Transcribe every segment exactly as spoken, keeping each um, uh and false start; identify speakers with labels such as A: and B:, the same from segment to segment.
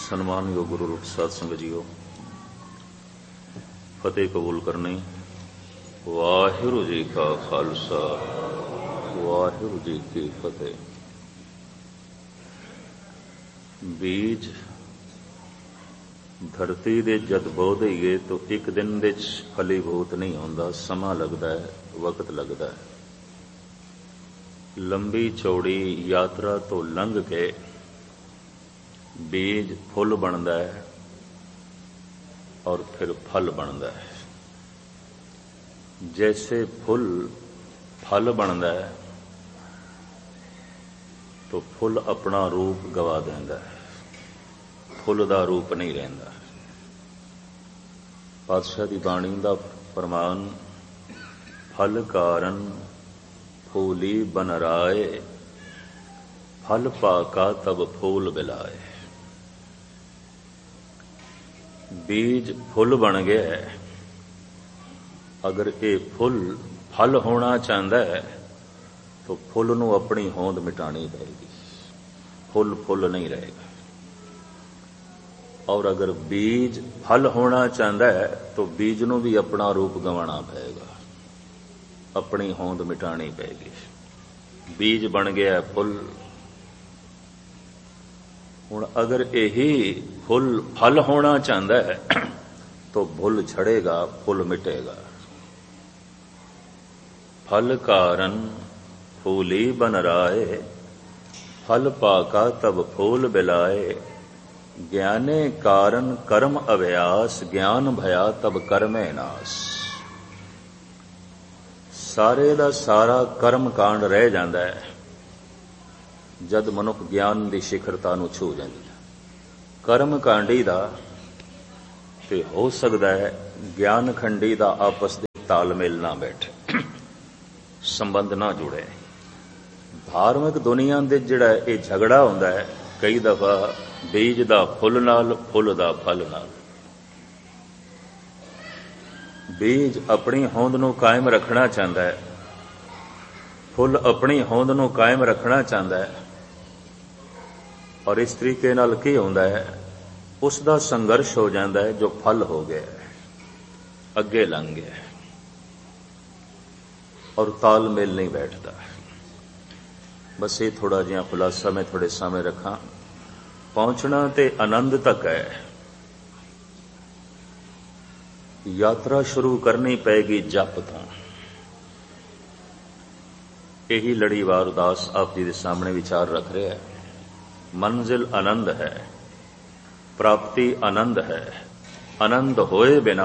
A: ਸਨਮਾਨਯੋਗ ਗੁਰੂ ਸਾਧ ਸੰਗਤ ਜੀਓ, ਫਤਿਹ ਕਬੂਲ ਕਰਨੀ। ਵਾਹਿਗੁਰੂ ਜੀ ਕਾ ਖਾਲਸਾ, ਵਾਹਿਗੁਰੂ ਜੀ ਕੀ ਫਤਿਹ। ਬੀਜ ਧਰਤੀ ਦੇ ਜਦ ਬੋ ਦਈਏ ਤਾਂ ਇੱਕ ਦਿਨ ਦੇ ਫਲੀਭੂਤ ਨਹੀਂ ਹੁੰਦਾ, ਸਮਾਂ ਲੱਗਦਾ ਹੈ, ਵਕਤ ਲੱਗਦਾ ਹੈ। ਲੰਬੀ ਚੌੜੀ ਯਾਤਰਾ ਤੋਂ ਲੰਘ ਕੇ ਬੀਜ ਫੁੱਲ ਬਣਦਾ ਹੈ ਔਰ ਫਿਰ ਫਲ ਬਣਦਾ ਹੈ। जैसे फुल फल बनता है तो फुल अपना रूप गवा देंदा है, फुल दा रूप नहीं रहिंदा। पातशाह दी बाणी दा फरमान, फल कारण फूली बन राए, फल पाका तब फूल बिलाए। बीज फुल बन गया है, अगर ये फुल फल होना चाहता है तो फुल नूं अपनी होंद मिटानी पड़ेगी, फुल फुल नहीं रहेगा। और अगर बीज फल होना चाहता है तो बीज नूं भी अपना रूप गंवाना पड़ेगा, अपनी होंद मिटानी पड़ेगी। बीज बन गया फुल, हुण अगर यही फुल फल होना चाहता है तो भुल झड़ेगा, फुल मिटेगा। फल कारण फूली बन राए, फल पाका तब फूल बिलाए। ज्ञाने कारण कर्म अभ्यास, ज्ञान भया तब कर्मे नास। सारे दा सारा कर्म कांड रह जाता है जद मनुख ज्ञान की शिखरता नूं छू जांदी है। कर्म कांडी दा ते हो सकता है ज्ञान खंडी दा आपस दे तालमेल ना बैठे, संबंध ना जुड़े। धार्मिक दुनिया दे जिहड़ा ये झगड़ा हुंदा है कई दफा बीज दा फुल नाल, फुल दा फल नाल। बीज अपनी होंद नूं कायम रखना चाहता है, फुल अपनी होंद नूं कायम रखना चाहता है, और इस तरीके नाल की हुंदा है उसका संघर्ष हो जाता है। जो फल हो गया है, अगे लंघ गया है और तालमेल नहीं बैठता। बस ये थोड़ा जिहा खुलासा मैं थोड़े सामने रखा। पहुंचना ते आनंद तक है, यात्रा शुरू करनी पैगी जप तो। यही लड़ीवार उदास आप जी के सामने विचार रख रहे हैं। मंजिल आनंद है, प्राप्ति आनंद है। आनंद होए बिना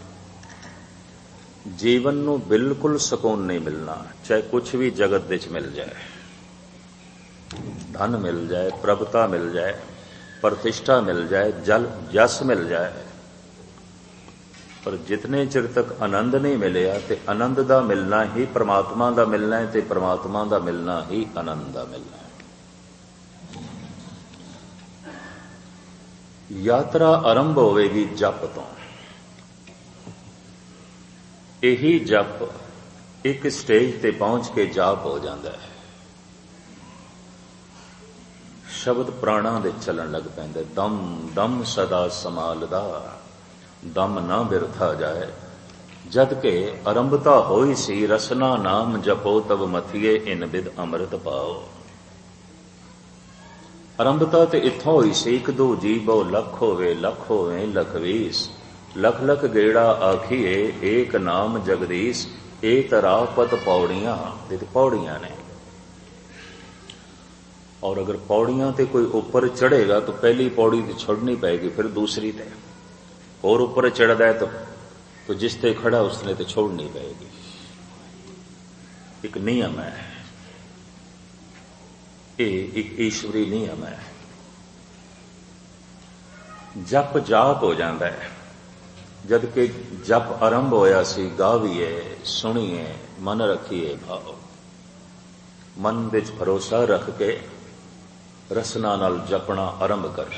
A: जीवन नूं बिल्कुल सुकून नहीं मिलना, चाहे कुछ भी जगत विच मिल जाए, धन मिल जाए, प्रभुता मिल जाए, प्रतिष्ठा मिल जाए, जल जस मिल जाए, पर जितने चिर तक आनंद नहीं मिलिया ते आनंद दा मिलना ही परमात्मा दा मिलना है, ते परमात्मा दा मिलना ही आनंद दा मिलना है। यात्रा आरंभ होवेगी जप तो। यही जप एक स्टेज ते पहुंच के जाप हो जाता है। शब्द प्राणा दे चलन लग पैंदे, दम दम सदा समालदा, दम ना बिरथा जाए। जद के आरंभता होई सी, रसना नाम जपो तब मथिए, इन विद अमृत पाओ। आरंभता ते इत्थों होई सी, एक दो जीवो लख होवे, लख होवे लख वीस, लख लख गेड़ा आखिए, एक नाम जगदीश। एक रापत पौड़ियां, पौड़ियां ने, और अगर पौड़ियां ते कोई ऊपर चढ़ेगा तो पहली पौड़ी तो छोड़नी पड़ेगी, फिर दूसरी ते और ऊपर चढ़ता है तो, तो जिस ते खड़ा उसने तो छोड़नी पड़ेगी। एक नियम है, ये एक ईश्वरी नियम है। जप जाप हो जाता है। जद के जप आरंभ होया सी, गावीए सुनीए मन रखिए भाव। मन विच भरोसा रख के रसना नाल जपना आरंभ कर।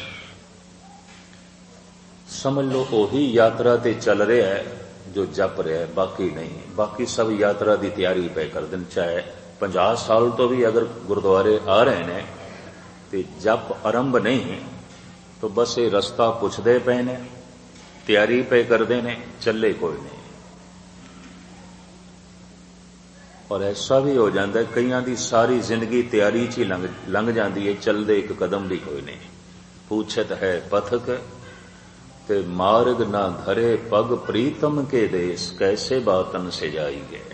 A: समझ लो ओही यात्रा ते चल रहा है जो जप रहा है, बाकी नहीं। बाकी सब यात्रा की तैयारी पे कर दिन। चाहे पंजाह साल तो भी अगर गुरुद्वारे आ रहे हैं तो जप आरंभ नहीं, तो बस ये रस्ता पुछदे पे ने, तैयारी पे करते ने, चले कोई नहीं। और ऐसा भी हो जाता है कईयां दी सारी जिंदगी तैयारी च ही लंघ लंघ जाती है, चलते एक कदम भी कोई नहीं। पूछत है पथक ते मार्ग ना धरे पग, प्रीतम के देश कैसे बातन से जाई गए।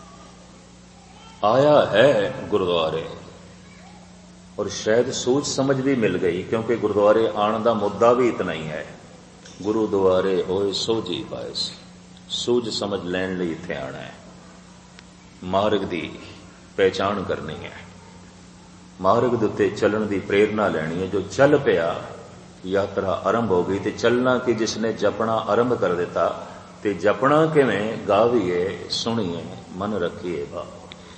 A: आया है गुरुद्वारे और शायद सूझ समझ भी मिल गई, क्योंकि गुरुद्वारे आने का मुद्दा भी इतना ही है, गुरुद्वारे होए सो जी पाए। सूझ समझ लैन लई इत्थे आना है, मार्ग की पहचान करनी है, मार्ग दे उत्ते चलण की प्रेरणा लैनी है। जो चल पिया, यात्रा आरंभ हो गई। तो चलना कि जिसने जपना आरंभ कर दिता, ते जपना किवें गावीए सुणीए मन रखीए भाव।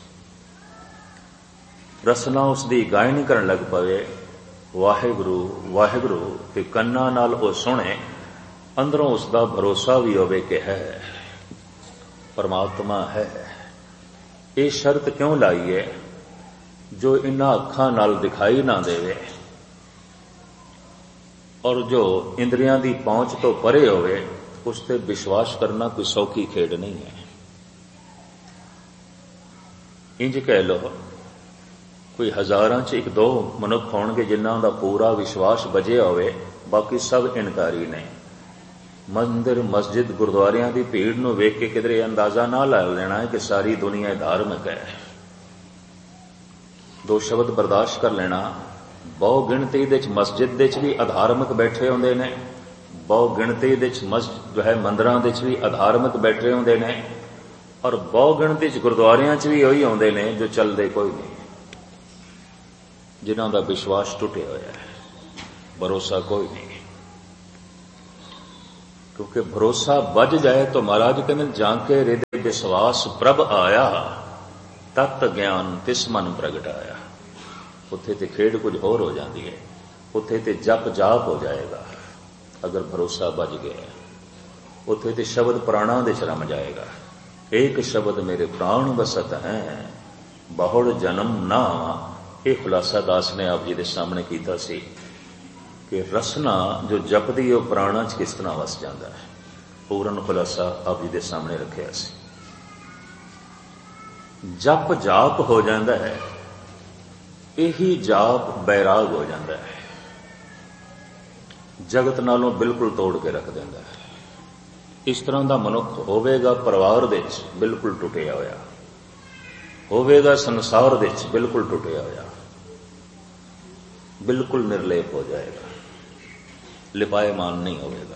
A: रसना उसकी गायन करन लग पवे, वाहिगुरु वाहिगुरु, ते कन्ना नाल वो सुने, अंदरों उसका भरोसा भी होवे कि है परमात्मा है। ये शर्त क्यों लाई है? जो इन्हां अखां नाल दिखाई ना देवे और जो इंद्रियां दी पहुंच तो परे होवे, उस ते विश्वास करना कोई सौखी खेड नहीं है। इंज कह लो, कोई हजारां च एक दो मनुख होणगे जिन्हां दा पूरा विश्वास बजिया होवे, बाकी सब इनकारी ने। मंदिर मस्जिद गुरुद्वारियां दी भीड़ नूं वेख के किधरे अंदाजा ना ला लेना है कि सारी दुनिया धार्मिक है। दो शब्द बर्दाश्त कर लेना, बहु गिणती दे मस्जिद दे भी अधार्मिक बैठे होंदे ने, बहु गिणती दे मस्जिद जो है मंदिरां दे भी अधार्मिक बैठे होंदे ने, और बहु गिणती गुरुद्वारियां च भी वही आउंदे ने जो चलदे कोई नहीं, जिन्हां दा विश्वास टुटिया होया है, भरोसा कोई नहीं। क्योंकि भरोसा बज जाए तो महाराज कहते जाके हृदय विश्वास प्रभ आया, तत् ज्ञान तिस मन प्रगटाया। उत्थे ते खेड कुछ होर हो जाती है, उत्थे ते जप जाप हो जाएगा अगर भरोसा बज गया। उत्थे ते शब्द प्राणा दे च रम जाएगा। एक शब्द मेरे प्राण बसत हैं, बहुड़ जन्म ना। ये खुलासा दास ने आप जी के सामने किया सी कि रसना जो जपदी है प्राणा च किस तरह वस जाता है। पूर्ण खुलासा आप जी के सामने रखा सी। जप जाप हो जाता है, यही जाप बैराग हो जाता है, जगत नालों बिल्कुल तोड़ के रख देता है। इस तरह का मनुख होवेगा परिवार दे बिल्कुल टुटिया होया, होवेगा संसार दे बिल्कुल टुटिया होया, बिल्कुल निर्लेप हो जाएगा, लिपायमान नहीं होगा।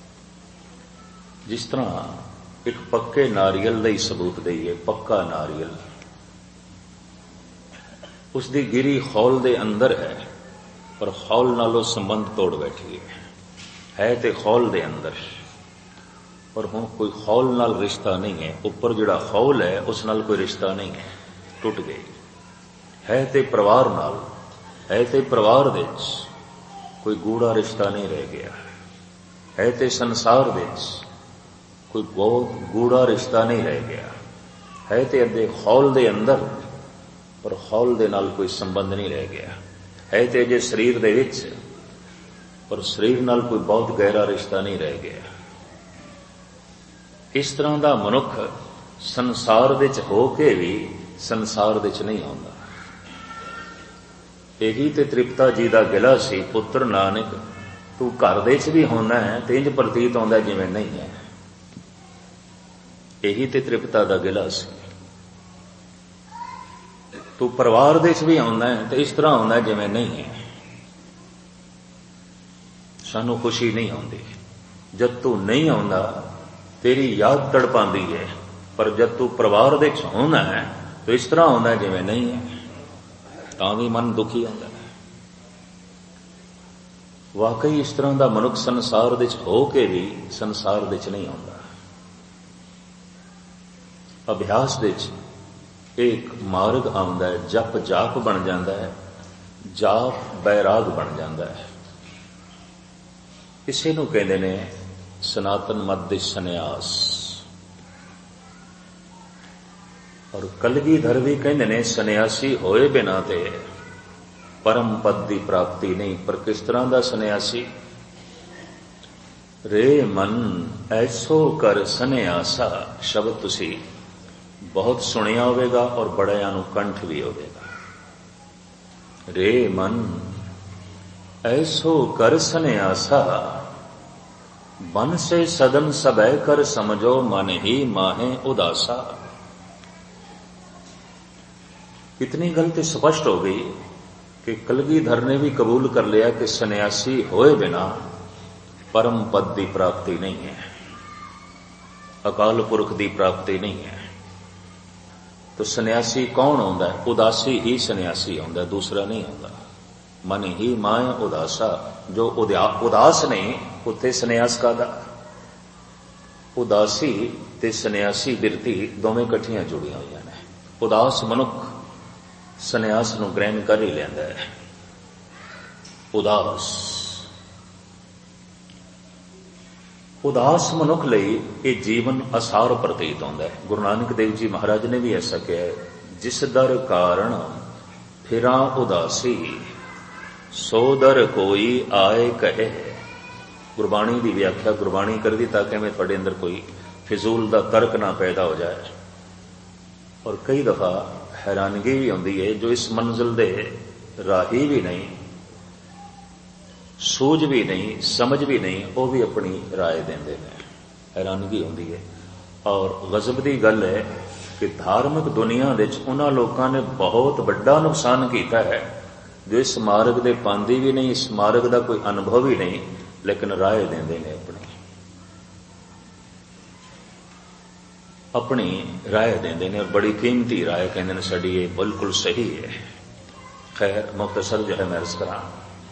A: जिस तरह एक पक्के नारियल का ही सबूत दईए, पक्का नारियल उसकी गिरी खौल दे अंदर है, पर खौल नालों संबंध तोड़ बैठी है, है ते खौल दे अंदर, पर हुण कोई खौल नाल रिश्ता नहीं है। उपर जिहड़ा खौल है उस नाल कोई रिश्ता नहीं है, टुट गई है। ते परिवार नाल है, ते परिवार दे कोई गूढ़ा रिश्ता नहीं रह गया है, ते संसार दे कोई बहुत गूढ़ा रिश्ता नहीं रह गया है, ते अदे खौल दे अंदर पर खौल दे नाल कोई संबंध नहीं रह गया है, ते अजे शरीर दे विच पर शरीर नाल कोई बहुत गहरा रिश्ता नहीं रह गया। इस तरह का मनुख संसार दे च हो के भी संसार दे च नहीं आउंदा। यही ते तृप्ता जी का गिला सी, पुत्र नानक तू घर दे च भी होना है ते इंज प्रतीत होंदा जिवें नहीं है। यही ते तृप्ता का गिला सी, तू परिवार दे च भी आउंदा है तो इस तरह आउंदा है जिवें नहीं है। सानू खुशी नहीं आउंदी जद तू नहीं आउंदा, तेरी याद तड़पांदी है, पर जब तू परिवार दे च होना है तो इस तरह आउंदा है जिवें नहीं है, तां भी मन दुखी होंदा है। वाकई इस तरह का मनुख संसार दे च हो के भी संसार दे च नहीं आउंदा। अभ्यास दे च एक मार्ग आउंदा है, जप जाप बन जाता है, जाप बैराग बन जाता है। इसे नूं कहंदे ने सनातन मत दे सन्यास। और कलगीधर भी कहंदे ने सन्यासी होए बिना ते परम पद की प्राप्ति नहीं। पर किस तरह का सन्यासी? रे मन ऐसो कर सन्यासा शब्द तुसी बहुत सुनिया होगा और बड़िया नूं कंठ भी होगा। रे मन ऐसो कर सन्यासा मन से सदन सबै कर समझो मन ही माहे उदासा। इतनी गलती स्पष्ट हो गई कि कलगीधर ने भी कबूल कर लिया कि सन्यासी होए बिना परम पद की प्राप्ति नहीं है, अकाल पुरख की प्राप्ति नहीं है। तो सन्यासी कौन होता है? उदासी ही सन्यासी होता है, दूसरा नहीं होता। मन ही माए उदासा। जो उदास नहीं उत्थे सन्यास कादा? उदासी ते सन्यासी बिरती दोवें कट्ठियां जुड़िया हुई ने। उदास मनुख सन्यास नूं ग्रहण कर ही लैंदा है। उदास उदास मनुख लई ये जीवन असार प्रतीत होता है। गुरु नानक देव जी महाराज ने भी ऐसा कहा है, जिस दर कारण फिरा उदासी सो दर कोई आए कहे। गुरबाणी की व्याख्या गुरबाणी कर दी ताकि मैं थोड़े अंदर कोई फिजूल का तर्क ना पैदा हो जाए। और कई दफा हैरानगी भी आती है, जो इस मंजिल दे राही भी नहीं, सूझ भी नहीं, समझ भी नहीं, वो भी अपनी राय देंदे ने। हैरानगी होती है। और गजब की गल है कि धार्मिक दुनिया विच उन्हां लोकां ने बहुत बड़ा नुकसान किया है जो इस मार्ग दे पांदी भी नहीं, इस मार्ग का कोई अनुभव ही नहीं, लेकिन राय देंदे ने अपनी अपनी राय देंदे ने। और बड़ी कीमती राय कहते हैं साडी ये बिल्कुल सही है। खैर मुख्तसर जो है मैं अर्ज करा,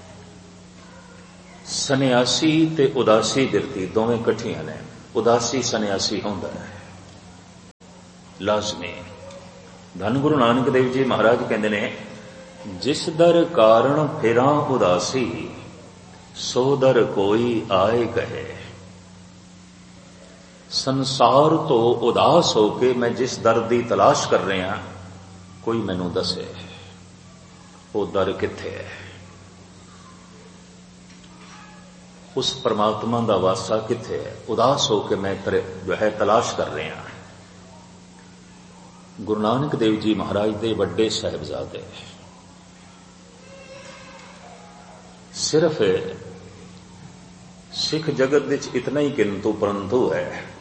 A: सन्यासी ते उदासी बिरती दोवें कट्ठियां ने। उदासी सन्यासी होंदा है लाजमी। धन गुरु नानक देव जी महाराज कहते ने, जिस दर कारण फिरा उदासी सो दर कोई आए कहे। संसार तो उदास होके मैं जिस दर की तलाश कर रहा कोई मैनू दसे वो दर किथे है, उस परमात्मा का वासा किथे है। उदास होके मैं जो है तलाश कर रहा। गुरु नानक देव जी महाराज दे वड्डे साहिबजादे सिर्फ सिख जगत विच इतना ही किंतु परंतु है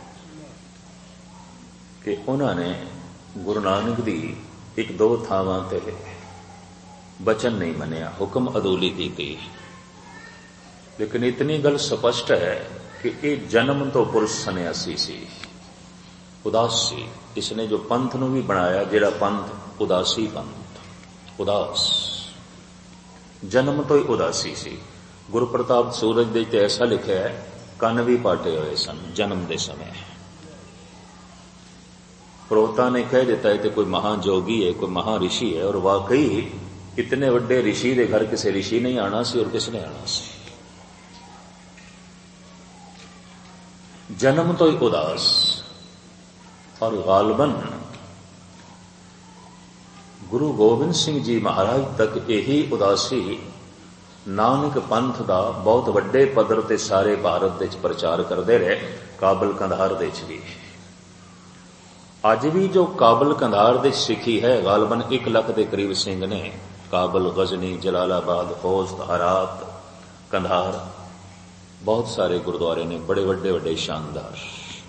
A: कि उन्होंने गुरु नानक दी एक दो थावां ते बचन नहीं मनिया, हुक्म अदूली की थी। लेकिन इतनी गल स्पष्ट है कि ये जन्म तो पुरुष सन्यासी सी, उदास सी। इसने जो पंथ नूं भी बनाया, जिहड़ा पंथ उदासी पंथ, उदास जन्म तो ही उदासी सी। गुरु प्रताप सूरज दे ते ऐसा लिखा है, कन भी पाटे हुए सन जन्म के समय। प्रोता ने कह देता है कि कोई महाजोगी है, कोई महाऋषि है, और वाकई इतने बड़े ऋषि के घर किसी ऋषि नहीं आना सी और किसने आना सी। जन्म तो ही उदास। और गालबन गुरु गोबिंद सिंह जी महाराज तक यही उदासी नानक पंथ का बहुत वड्डे पद्धर ते सारे भारत विच प्रचार करते रहे, काबल कंधार दे विच भी। अज भी जो काबल कंधार दे सिखी है, गालबन एक लख के करीब सिंह ने। काबल, गजनी, जलालाबाद, होस्ट, हरात, कंधार, बहुत सारे गुरुद्वारे ने बड़े वड्डे वड्डे शानदार।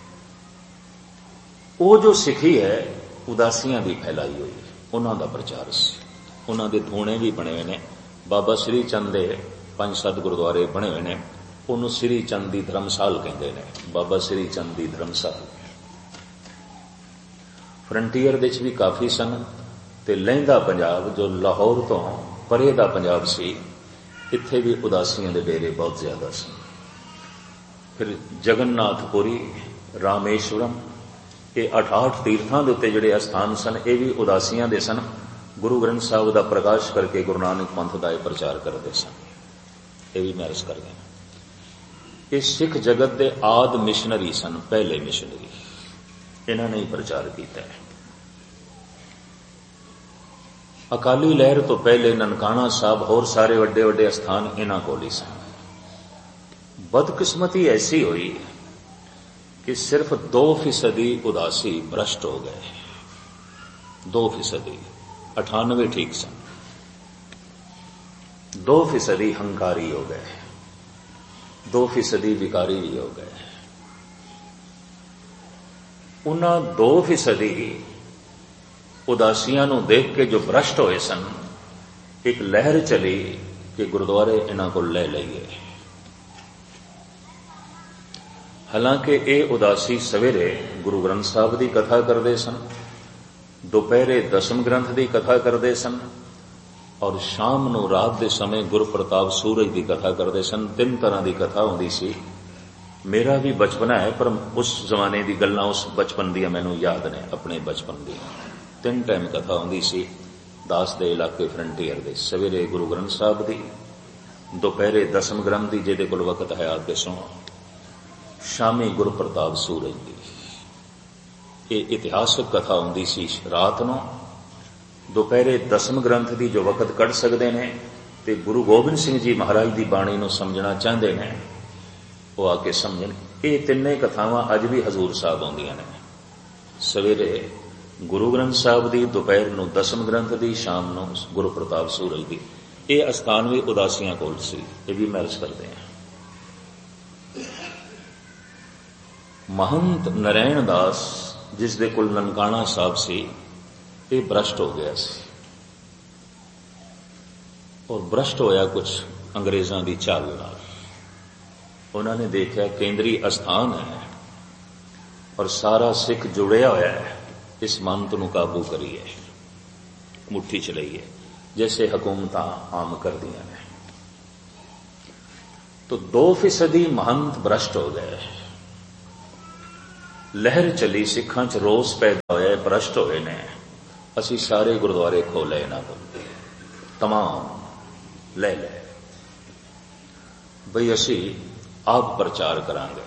A: वो जो सिखी है उदासियां भी फैलाई हुई, उन्हों का प्रचार से। उन्होंने धूणे भी बने हुए ने। बाबा श्री चंद दे पंज सत गुरुद्वारे बने हुए ने, उन्होंने श्री चंद की धर्मशाल कहते हैं। बाबा श्री चंद की धर्मशाल फ्रंटीयर विच भी काफ़ी सन, ते लहिंदा पंजाब जो लाहौर तो परे दा पंजाब सी, इत्थे भी उदासियों के डेरे बहुत ज्यादा सन। फिर जगन्नाथपुरी, रामेश्वरम, ये अठ आठ तीर्थों के उत्ते जिहड़े अस्थान सन, ये भी उदासियां दे सन। गुरु ग्रंथ साहब का प्रकाश करके गुरु नानक पंथ का प्रचार करते सन। ये भी मैं अर्ज कर गया। ये सिख जगत के आद मिशनरी सन, पहले मिशनरी, इन्होंने ही प्रचार किया है। ਅਕਾਲੀ ਲਹਿਰ ਤੋਂ ਪਹਿਲੇ ਨਨਕਾਣਾ ਸਾਹਿਬ ਹੋਰ ਸਾਰੇ ਵੱਡੇ ਵੱਡੇ ਅਸਥਾਨ ਇਹਨਾਂ ਕੋਲ ਹੀ ਸਨ। बदकिस्मती ऐसी हुई कि सिर्फ दो फीसदी उदासी भ्रष्ट हो गए। दो फीसदी अठानवे ठीक सन, दो फीसदी हंकारी हो गए, दो फीसदी विकारी भी हो गए। उन्हां दो फीसदी उदासियां नूं देख के जो भ्रष्ट होए सन, एक लहर चली कि गुरुद्वारे इन्हां को ले लईए। हालांकि ये उदासी सवेरे गुरु ग्रंथ साहब की कथा करते सन, दोपहरे दसम ग्रंथ की कथा करते सन और शाम नूं रात के समय गुरु प्रताप सूरज की कथा करते सन। तीन तरह की कथा होंदी सी। मेरा भी बचपना है, पर उस जमाने की गल्लां उस बचपन दी मैनूं याद ने, अपने बचपन दी। तीन टाइम कथा होंदी सी दास दे इलाके फ्रंटियर दे। सवेरे गुरु ग्रंथ साहब की, दोपहरे दसम ग्रंथ की जिहदे कोल वक्त है आके सुनो, शामी गुरु प्रताप सूरज की। ये इतिहासक कथा होंदी सी रात नूं। दोपहरे दसम ग्रंथ की जो वक्त कढ़ सकते हैं ते गुरु गोबिंद सिंह जी महाराज की बाणी नूं समझना चाहते हैं, वो आके समझन। ये तिन्ने कथावां अज भी हजूर साहब आउंदियां ने। सवेरे गुरु ग्रंथ साहब की, दोपहर नूं दसम ग्रंथ की, शाम नूं गुरु प्रताप सूरज की। ये अस्थान भी उदासियां कोल सी, ये भी महर्ज करते हैं। महंत नारायण दास जिस दे कोल ननकाना साहब सी, ये भ्रष्ट हो गया सी और भ्रष्ट होया कुछ अंग्रेज़ां दी चाल नाल। उन्होंने देखा केंद्री अस्थान है और सारा सिख जुड़िया होया है, इस मंत नूं काबू करिए, मुट्ठी च लईए, जैसे हुकूमतां आम कर दियां ने। तो दो फीसदी महंत भ्रष्ट हो गए। लहर चली, सिखां च रोस पैदा होया, भ्रष्ट होए ने। असी सारे गुरुद्वारे खोले इन्हां को, तमाम ले ले बई असी आप प्रचार करांगे।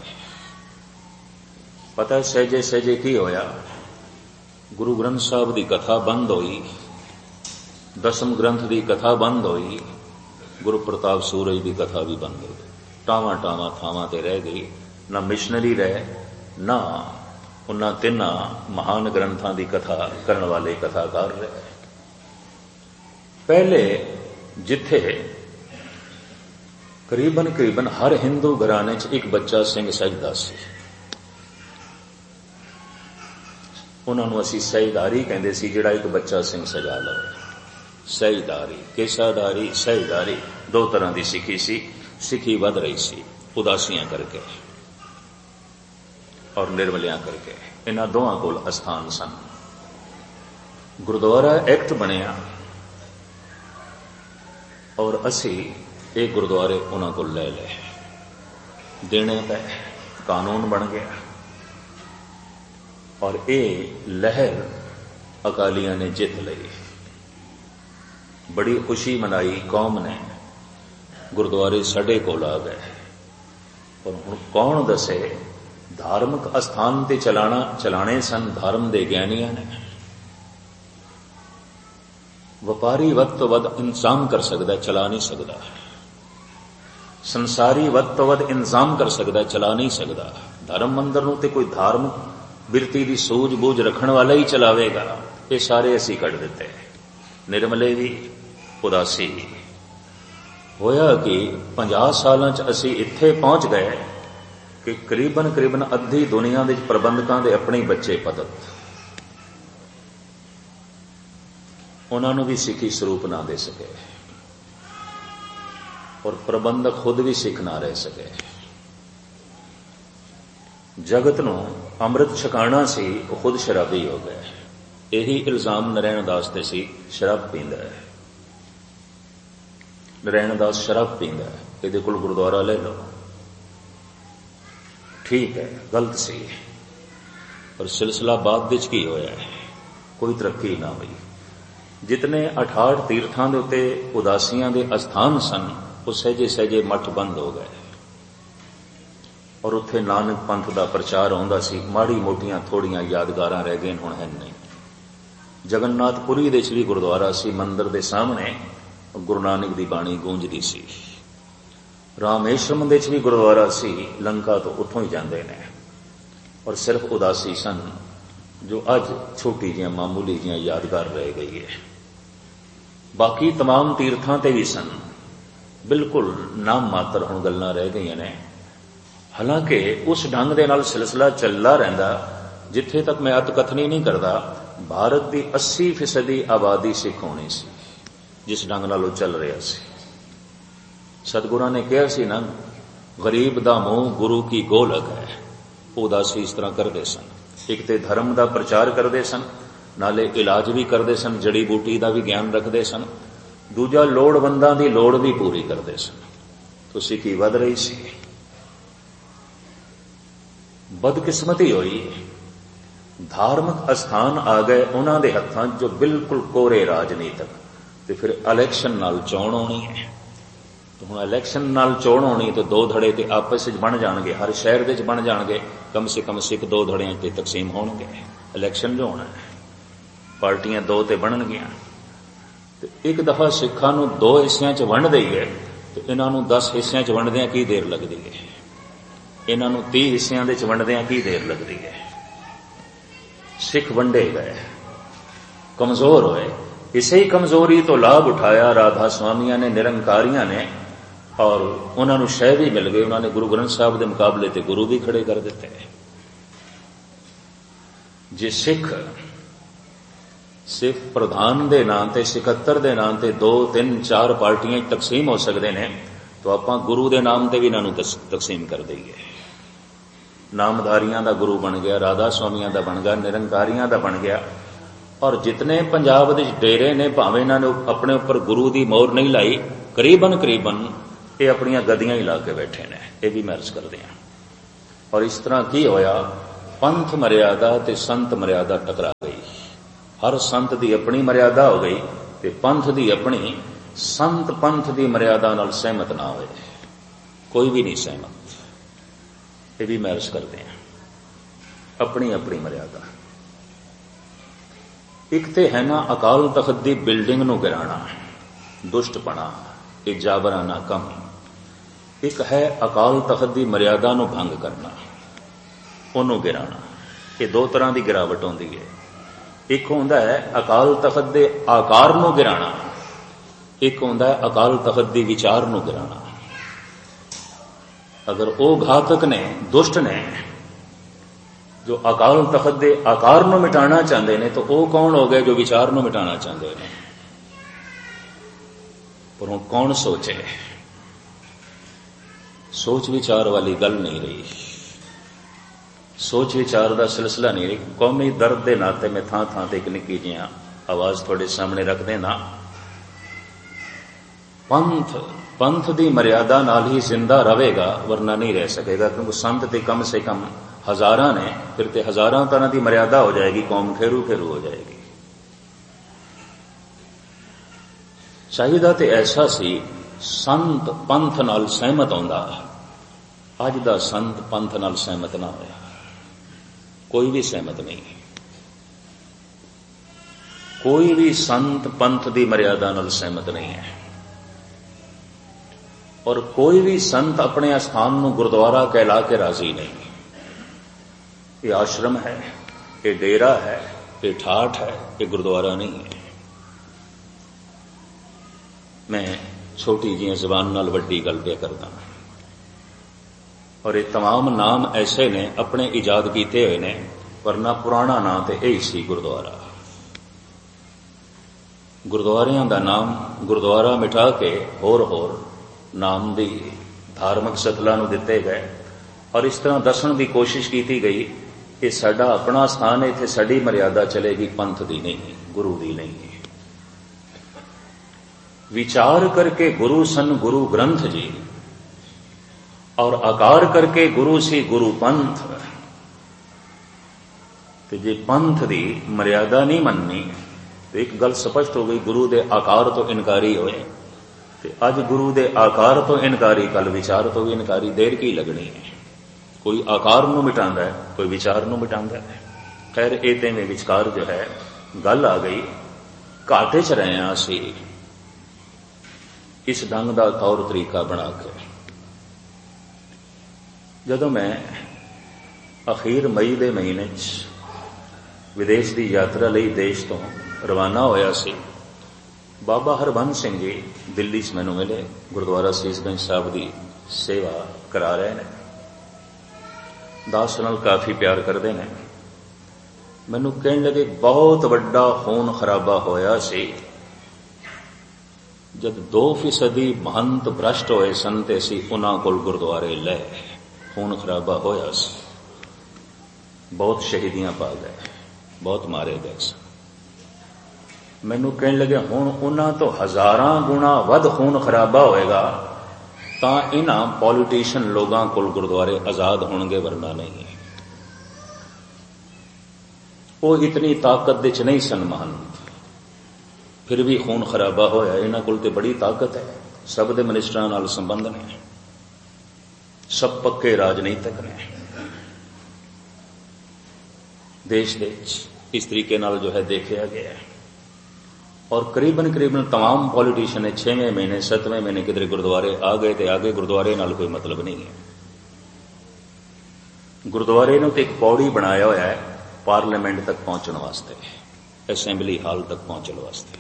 A: पता सहजे सहजे की होया, गुरु ग्रंथ साहब की कथा बंद हुई, दसम ग्रंथ की कथा बंद हुई, गुरु प्रताप सूरज की कथा भी बंद हो गई। टावां टावां थावां ते रह गई, ना मिशनरी रहे, ना उन्हां तिन्हां महान ग्रंथां की कथा करने वाले कथाकार रहे। पहले जिथे करीबन करीबन हर हिंदू घराने च एक बच्चा सिंह सजदा सी, उन्होंने असी सहीदारी कहते सी, जिहड़ा एक बच्चा सिंह सजा लवे। सहीदारी, केसादारी, सहीदारी, दो तरह की सिखी सी। सिखी वध रही सी उदासियां करके और निर्मलियां करके। इन्हां दोवां कोल अस्थान सन। गुरुद्वारा एक्ट बनिया और असी ये गुरुद्वारे उन्हां कोल ले ले देने पे कानून बन गया और ये लहर अकालियां ने जित लई। बड़ी खुशी मनाई कौम ने, गुरुद्वारे साडे कोल आ गए। पर हुण कौन दसे, धार्मिक अस्थान ते चलाना चलाने सन धर्म दे ज्ञानियां ने। वपारी वध तो वध इंतजाम कर सकता, चला नहीं सकता। संसारी वध तो वध इंतजाम कर सकता, चला नहीं सकता। धर्म मंदिर नूं ते कोई धार्मिक बिरती की सूझबूझ रखने वाला ही चलावेगा। ये सारे असी कढ़ दिते। निर्मले भी, उदासी भी। होया कि पचास सालां च असी इत्थे पहुंच गए कि करीबन करीबन अद्धी दुनिया दे प्रबंधकां दे अपने बच्चे पदत, उन्होंने भी सिखी स्वरूप ना दे सके और प्रबंधक खुद भी सिख ना रह सके। जगत नूं अमृत छकाना सी, वो खुद शराबी हो गए। यही इल्जाम नारायण दास ते सी, शराब पींदा है। नारायण दास शराब पींदा है, इहदे कोल गुरुद्वारा ले लो। ठीक है, गलत सी, पर सिलसिला बाद विच की होया है, कोई तरक्की ना हुई। जितने अठाठ तीर्थां दे उत्ते उदासियां दे अस्थान सन, वो सहजे सहजे मठ बंद हो गए और उत्थे नानक पंथ दा प्रचार होंदा सी। माड़ी मोटियां थोड़ियां यादगारां रह गईन, हुण है नहीं। ਜਗਨਨਾਥਪੁਰੀ ਦੇ ਵਿੱਚ ਵੀ ਗੁਰਦੁਆਰਾ ਸੀ, ਮੰਦਿਰ ਦੇ ਸਾਹਮਣੇ ਗੁਰੂ ਨਾਨਕ ਦੀ ਬਾਣੀ ਗੂੰਜਦੀ ਸੀ। ਰਾਮੇਸ਼ਵਰਮ ਦੇ ਵਿੱਚ ਵੀ ਗੁਰਦੁਆਰਾ ਸੀ, ਲੰਕਾ ਤੋਂ ਉੱਥੋਂ ਹੀ ਜਾਂਦੇ ਨੇ। ਔਰ ਸਿਰਫ ਉਦਾਸੀ ਸਨ ਜੋ ਅੱਜ ਛੋਟੀ ਜਿਹੀਆਂ ਮਾਮੂਲੀ ਜਿਹੀਆਂ ਯਾਦਗਾਰ ਰਹਿ ਗਈ ਹੈ। ਬਾਕੀ तमाम ਤੀਰਥਾਂ ਤੇ ਵੀ ਸਨ, ਬਿਲਕੁਲ ਨਾਮ ਮਾਤਰ ਹੁਣ ਗੱਲਾਂ ਰਹਿ ਗਈਆਂ ਨੇ। ਹਾਲਾਂਕਿ ਉਸ ਢੰਗ ਦੇ ਨਾਲ ਸਿਲਸਿਲਾ ਚੱਲਦਾ ਰਹਿੰਦਾ। ਜਿੱਥੇ ਤੱਕ ਮੈਂ ਅਤ ਕਥਨੀ ਨਹੀਂ ਕਰਦਾ, ਭਾਰਤ ਦੀ अस्सी ਫੀਸਦੀ ਆਬਾਦੀ ਸਿੱਖ ਹੋਣੀ ਸੀ ਜਿਸ ਢੰਗ ਨਾਲ ਉਹ ਚੱਲ ਰਿਹਾ ਸੀ। ਸਤਿਗੁਰਾਂ ਨੇ ਕਿਹਾ ਸੀ ਨਾ, ਗਰੀਬ ਦਾ ਮੂੰਹ ਗੁਰੂ ਕੀ ਗੋਲਕ ਹੈ। ਉਦਾਸੀ ਇਸ ਤਰ੍ਹਾਂ ਕਰਦੇ ਸਨ। ਇੱਕ ਤੇ ਧਰਮ ਦਾ ਪ੍ਰਚਾਰ ਕਰਦੇ ਸਨ, ਨਾਲੇ ਇਲਾਜ ਵੀ ਕਰਦੇ ਸਨ, ਜੜੀ ਬੂਟੀ ਦਾ ਵੀ ਗਿਆਨ ਰੱਖਦੇ ਸਨ। ਦੂਜਾ, ਲੋੜਵੰਦਾਂ ਦੀ ਲੋੜ ਵੀ ਪੂਰੀ ਕਰਦੇ ਸਨ। तो सिक्खी वध रही सी। बदकिस्मती होई, धार्मिक अस्थान आ गए उन्हां दे हत्थां जो बिल्कुल कोरे राजनीतिक, ते फिर इलैक्शन नाल चोण होनी है। तो हुण इलैक्शन नाल चोण होनी तो दो धड़े ते आपस विच बन जाणगे, हर शहर दे विच बन जाणगे, कम से कम सिख दो धड़ियां ते तकसीम होणगे। इलैक्शन जो होना है, पार्टियां दो ते बनणगियां, ते एक दफा सिखां नूं दो हिस्सियां च वंड दईए तो इन्हां नूं दस हिस्सियां च वंडदिआं की देर लगदी है, इन्हां नूं तीह हिस्सियां दे च वंडदिआं की देर लगदी है। सिख वंडे गए, कमजोर होए। इसे ही कमजोरी तो लाभ उठाया राधा स्वामियां ने, निरंकारियां ने, और उन्हां नूं शह भी मिल गए। उन्होंने गुरु ग्रंथ साहब के मुकाबले ते गुरु भी खड़े कर दिते। जे सिख सिर्फ प्रधान दे नां ते सिकत्तर दे नां ते दो तीन चार पार्टियां तकसीम हो सकते हैं, तो आपां गुरु दे नाम ते भी इन्हां नूं तकसीम कर दईए। नामधारियां दा गुरु बन गया, राधा स्वामियां दा बन गया, निरंकारियां दा बन गया। और जितने पंजाब दे डेरे ने, भावें इन्हां ने अपने उपर गुरु दी मोहर नहीं लाई, करीबन करीबन ये अपनियां गद्दियां ही ला के बैठे ने। ये भी मैं अर्ज करदे हां। और इस तरह की होया, पंथ मर्यादा ते संत मर्यादा टकरा गई। हर संत दी अपनी मर्यादा हो गई ते पंथ दी अपनी। संत पंथ दी मर्यादा नाल सहमत ना होए, कोई भी नहीं सहमत। ये भी मैं अर्ज करदे हां, अपनी अपनी मर्यादा। एक ते है ना अकाल तख्त दी बिल्डिंग नूं गिराना, दुष्टपना, ये जाबराना कम। एक है अकाल तख्त दी मर्यादा नूं भंग करना, उहनूं गिराना। ये दो तरह की गिरावट होंदी है। एक होंदा है अकाल तख्त दे आकार नूं गिराना, एक होंदा है अकाल तख्त दी विचार नूं गिराना। अगर वो घातक ने, दुष्ट ने, जो अकाल तख्त दे आकार नूं मिटाना चाहते हैं, तो वो कौन हो गए जो विचार नूं मिटाना चाहते हैं? पर हुण कौन सोचे? सोच विचार वाली गल नहीं रही, सोच विचार का सिलसिला नहीं रही। कौमी दर्द के नाते मैं थां थां ते एक निक्की जी आवाज थोड़े सामने रख देना। पंथ पंथ की मर्यादा नाल ही जिंदा रहेगा, वरना नहीं रह सकेगा। क्योंकि संत ते कम से कम हजारां ने, फिर ते हजारां तरह की मर्यादा हो जाएगी, कौम खेरू खेरू हो जाएगी। चाहिदा ते ऐसा सी, संत पंथ नाल सहमत होंदा। अज दा संत पंथ नाल सहमत ना होया, कोई भी सहमत नहीं। कोई भी संत पंथ की मर्यादा नाल सहमत नहीं है। और कोई भी संत अपने स्थान नूं गुरुद्वारा कहला के राजी नहीं। ये आश्रम है, ये डेरा है, ये ठाठ है, ये गुरुद्वारा नहीं है। मैं छोटी जी जबान नाल वड्डी गल पे करदा। और ये तमाम नाम ऐसे ने अपने इजाद किए हुए ने, वरना पुराना नाम तो यही सी गुरुद्वारा। गुरुद्वारियां दा नाम गुरुद्वारा मिटा के होर होर नाम भी धार्मिक सतला नूं दिते गए। और इस तरह दसन की कोशिश की गई कि साडा अपना स्थान है, इत्थे साडी मर्यादा चलेगी, पंथ दी नहीं, गुरु दी नहीं। विचार करके गुरु सन गुरु ग्रंथ जी, और आकार करके गुरु सी गुरु पंथ। तो जे पंथ दी मर्यादा नहीं मननी तो एक गल स्पष्ट हो गई, गुरु दे आकार तो इनकारी होए। तो अज गुरु दे आकार तो इनकारी, कल विचार तो भी इनकारी। देर की लगनी है। कोई आकार नूं मिटांदा है, कोई विचार नूं मिटांदा है। खैर ये में विचकार जो है गल आ गई, घाटे च रहे हैं असी इस ढंग का तौर तरीका बना के। जदों मैं अखीर मई के महीने विदेश की यात्रा लई देश तो रवाना होया सी, बाबा हरबंस सिंह जी दिल्ली से मैनू मिले, गुरुद्वारा सीसगंज साहब की सेवा करा रहे हैं, दास नाल काफ़ी प्यार करते हैं। मैनू कहने लगे बहुत वड्डा खून खराबा होया सी जब दो फीसदी महंत भ्रष्ट होए सन ते असीं उन्हां कोल गुरुद्वारे ले, खून खराबा होया सी, बहुत शहीदियां पा गए, बहुत मारे गए सन। मैनू कहने लगे हुण उन्हां तो हज़ारां गुणा वध खून खराबा होएगा तां इन्हां पॉलिटिशियन लोगां कोल गुरुद्वारे आजाद होणगे, वरना नहीं। वो इतनी ताकत दे च नहीं सन महंत, फिर भी खून खराबा होया। इन्हां कोल ते बड़ी ताकत है, सब दे मिनिस्टरां नाल संबंध ने, सब पक्के राजनीतिक ने, देश दे इस तरीके नाल जो है देखा गया है। और करीबन करीबन तमाम पॉलिटिशियन ने छेवें महीने सतवें महीने किधरे गुरुद्वारे आ गए तो आगे गुरुद्वारे नाल कोई मतलब नहीं है। गुरुद्वारे ने तो एक पौड़ी बनाया हुआ है पार्लीमेंट तक पहुंचने वास्ते, असैंबली हाल तक पहुंचने वास्ते,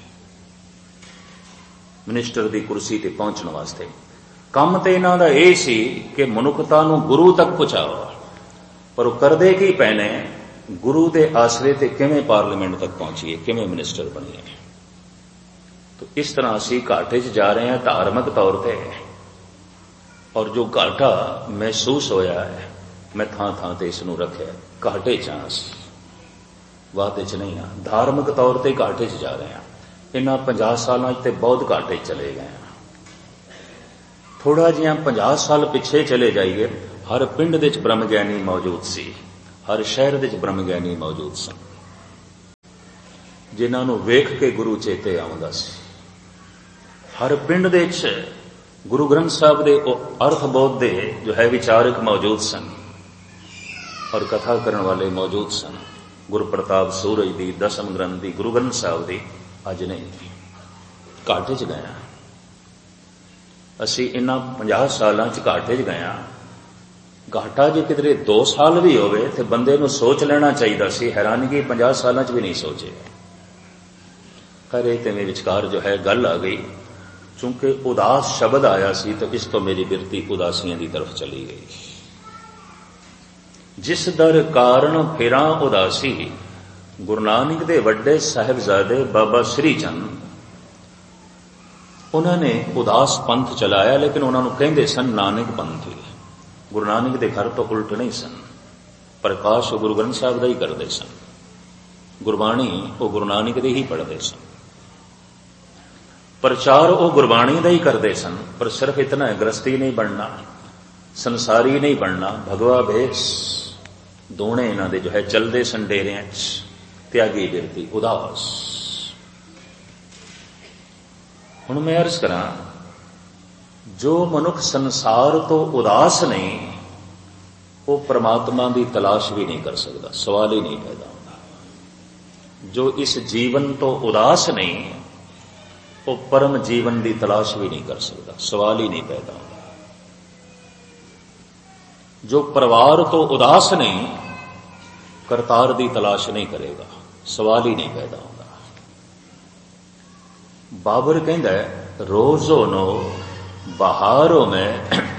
A: मिनिस्टर की कुर्सी ते पहुंचने वास्ते। काम तो इन्हां दा यह सी कि मनुखता नूं गुरु तक पहुंचाओ, पर वो करदे की पैने गुरु के आसरे ते किवें पार्लीमेंट तक पहुंचीए, किवें मिनिस्टर बनीए। तो इस तरह असी घाटे च जा रहे हैं धार्मिक तौर पर, और जो घाटा महसूस होया है मैं थां थां ते इसनूं रखिया, घाटे च हां, वादे च नहीं हाँ, धार्मिक तौर पर घाटे च जा रहे हैं। इन्हां पचास सालों ते बहुत घाटे चले गए हैं। थोड़ा जिहा पचास साल पिछे चले जाइए, हर पिंड दे च ब्रह्म ज्ञानी मौजूद सी, हर शहर दे च ब्रह्म ज्ञानी मौजूद सन, जिन्हां नूं वेख के गुरु चेते आउंदा सी। हर पिंड दे च गुरु ग्रंथ साहब दे अर्थबोध दे जो है विचारक मौजूद सन और कथा करने वाले मौजूद सन। गुरु प्रताप सूरज दी, दसम ग्रंथ दी, गुरु ग्रंथ साहब दी अज नहीं, घाटे च गए। असी इन्हां पचास सालां च घाटे च गए। घाटा जे किधरे दो साल भी होवे तो बंदे नूं सोच लेना चाहिए सी, हैरानगी पचास सालां च भी नहीं सोचे। खैर ते मेरे विचकार जो है गल आ गई, चूंकि उदास शब्द आया सी तो इस तो मेरी बिरती उदासियां की तरफ चली गई। जिस दर कारण फिरां उदासी, गुरु नानक दे वड्डे साहिबजादे बाबा श्री चंद, उन्होंने उदास पंथ चलाया, लेकिन उन्होंने कहते सन नानक पंथी। गुरु नानक दे घर तो उल्ट नहीं सन, प्रकाश गुरु ग्रंथ साहब का ही करते सन, गुरबाणी वो गुरु नानक दे ही पढ़ते सन, प्रचार वो गुरबाणी का ही करते सन। पर सिर्फ इतना है, गृहस्थी नहीं बनना, संसारी नहीं बनना, भगवा भेष दोने इन्हां दे जो है चलते सन डेरियां च, त्यागी बिरती उदास। हुण मैं अर्ज करा, जो मनुख संसार तो उदास नहीं, वो परमात्मा की तलाश भी नहीं कर सकता, सवाल ही नहीं पैदा होता। जो इस जीवन तो उदास नहीं, वो परम जीवन की तलाश भी नहीं कर सकता, सवाल ही नहीं पैदा होता। जो परिवार तो उदास नहीं, करतार की तलाश नहीं करेगा, सवाल ही नहीं पैदा होता। बाबर कहता है, रोजो नो बहारों में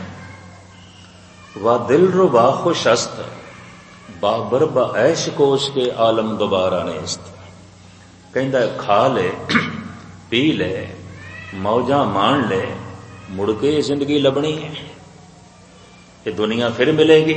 A: व दिल रुबा खुशस्त, बाबर ब ऐश कोश के आलम दोबारा नेस्त। कहता है खा ले, पी ले, मौजा मान ले, मुड़ के जिंदगी लबनी है, ये दुनिया फिर मिलेगी।